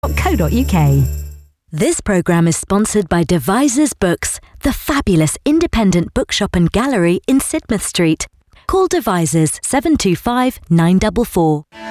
www.devisers.co.uk. This programme is sponsored by Devisers Books, the fabulous independent bookshop and gallery in Sidmouth Street. Call Devisers 725 944.